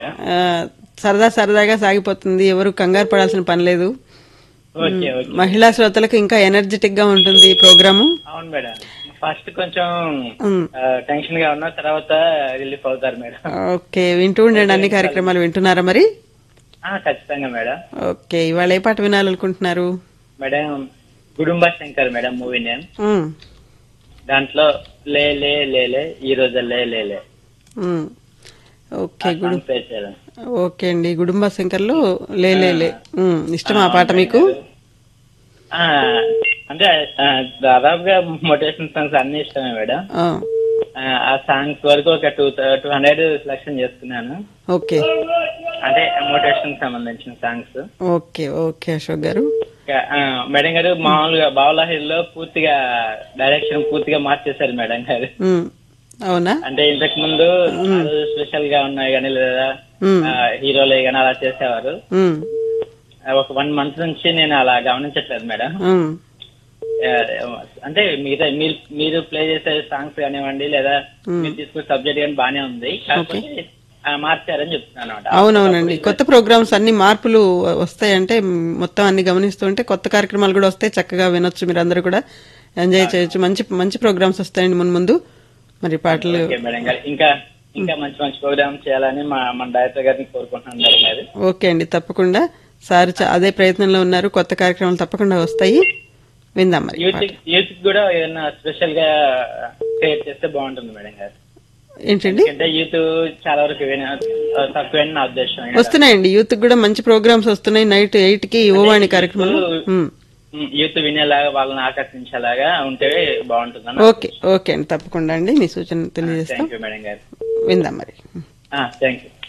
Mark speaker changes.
Speaker 1: ఆ, సరదా సరదాగా సాగిపోతుంది, ఎవరు కంగారు పడాల్సిన పని లేదు.
Speaker 2: Okay okay.
Speaker 1: మహిళా శ్రోతలకు ఇంకా ఎనర్జెటిక్ గా ఉంటుంది ఈ ప్రోగ్రాము.
Speaker 2: అవును మేడం. ఫస్ట్ కొంచెం
Speaker 1: ఉమ్,
Speaker 2: టెన్షన్ గా ఉన్న తర్వాత రిలీఫ్ అవుతారు మేడం.
Speaker 1: ఓకే, వింటూ ఉండండి, అన్ని కార్యక్రమాలు వింటున్నారా మరి?
Speaker 2: ఖచ్చితంగా మేడం.
Speaker 1: ఓకే, ఇవాళ ఏ పాట వినాలనుకుంటున్నారు?
Speaker 2: Madam Gudumba Shankar madam movie name.
Speaker 1: ఉమ్,
Speaker 2: దాంట్లో లే లే లే లే ఈ రోజు లే లే లే
Speaker 1: ఉమ్, ఓకే
Speaker 2: ఆ సాంగ్ ప్లే చేయాలి.
Speaker 1: ఓకే అండి, గుడుంబ శంకర్లో లే లే లే. ఇష్టమా ఆ పాట మీకు?
Speaker 2: ఆ, అంటే దాదాపుగా మోటివేషన్ సాంగ్స్ అన్ని ఇష్టమే మేడం.
Speaker 1: ఆ,
Speaker 2: ఆ సాంగ్స్ వరకు ఒక 200 సెలెక్షన్ చేసుకున్నాను.
Speaker 1: ఓకే
Speaker 2: అంటే మోటివేషన్ సంబంధించిన songs.
Speaker 1: Okay okay Ashok garu.
Speaker 2: Madam గారు మామూలుగా బావలాహిర్లో పూర్తిగా డైరెక్షన్ పూర్తిగా మార్చేశారు మేడం గారు.
Speaker 1: ఉమ్, అవునా?
Speaker 2: అంటే ఇంతకు ముందు స్పెషల్ గా ఉన్నాయి కానీ లేదా
Speaker 1: ఉమ్,
Speaker 2: హీరోలే కానీ అలా చేసేవారు.
Speaker 1: ఉమ్,
Speaker 2: ఒక 1 month నుంచి నేను అలా గమనించట్లేదు మేడం.
Speaker 1: ఉమ్,
Speaker 2: ఆ, అంటే మిగతా మీరు ప్లే చేసే సాంగ్స్ కానివ్వండి లేదా మీరు తీసుకునే సబ్జెక్ట్ కానీ బానే ఉంది, కాకపోతే మార్చారని చెప్తున్నాను అన్నమాట.
Speaker 1: అవునవునండి, కొత్త ప్రోగ్రామ్స్ అన్ని మార్పులు వస్తాయంటే మొత్తం అన్ని గమనిస్తుంటే కొత్త కార్యక్రమాలు కూడా వస్తాయి, చక్కగా వినొచ్చు, మీరు అందరూ కూడా ఎంజాయ్ చేయొచ్చు. మంచి మంచి ప్రోగ్రామ్స్ వస్తాయండి ముందు. మరి పాటలు
Speaker 2: ఓకే మేడం గారు, ఇంకా మంచి మంచి ప్రోగ్రామ్ చేయాలని మన డైరెక్టర్ గారిని కోరుకుంటున్నాను మేడం గారు.
Speaker 1: ఓకే అండి, తప్పకుండా. సార్ అదే ప్రయత్నంలో ఉన్నారు, కొత్త కార్యక్రమాలు తప్పకుండా వస్తాయి, విందాం మరి.
Speaker 2: యూత్ కూడా ఏదైనా స్పెషల్ గా క్రియేట్ చేస్తే బాగుంటుంది మేడం గారు.
Speaker 1: ఏంటండి?
Speaker 2: అంటే యూత్ చాలా వరకు తక్కువని నా ఉద్దేశం.
Speaker 1: వస్తున్నాయండి, యూత్ కూడా మంచి ప్రోగ్రామ్స్ వస్తున్నాయి. నైట్ 8 కి యువవాణి కార్యక్రమం.
Speaker 2: యూత్ వినేలాగా వాళ్ళని ఆకర్షించేలాగా ఉంటే బాగుంటుంది.
Speaker 1: ఓకే ఓకే అండి, తప్పకుండా అండి, మీ సూచన తెలియజేస్తాం.
Speaker 2: థ్యాంక్ యూ మేడం గారు.
Speaker 1: విందాం మరి.
Speaker 2: Thank you.